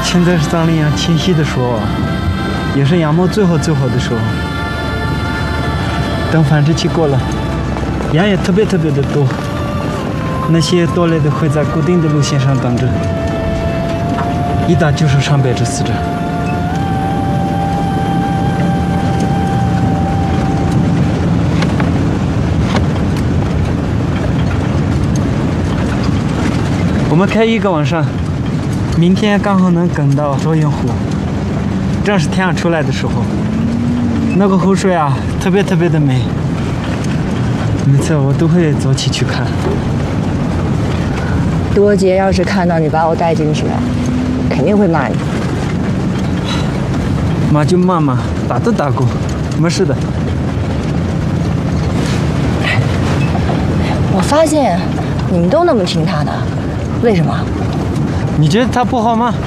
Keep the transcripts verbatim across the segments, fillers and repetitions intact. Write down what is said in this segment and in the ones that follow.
现在是藏羚羊迁徙的时候，也是羊毛最好最好的时候。等繁殖期过了，羊也特别特别的多，那些多来的会在固定的路线上等着，一打就是上百只死者。我们开一个晚上，明天刚好能赶到卓云湖，正是太阳出来的时候，那个湖水啊，特别特别的美。每次我都会早起去看。 多杰要是看到你把我带进去，肯定会骂你。 骂就骂嘛，打都打过，没事的。 我发现你们都那么听他的，为什么？ 你觉得他不好吗？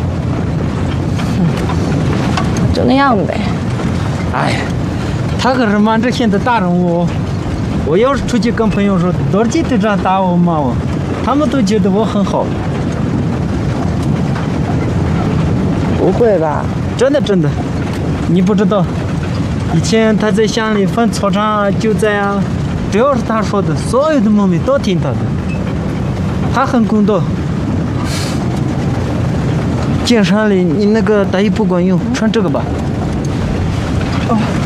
就那样呗。 哎，他可是满这县的大人物哦。我要是出去跟朋友说，多少队长打我骂我，他们都觉得我很好。 不会吧？ 真的真的，你不知道，以前他在乡里分草场啊、救灾啊，只要是他说的，所有的牧民都听他的。他很公道。进山里，你那个大衣不管用，穿这个吧。哦。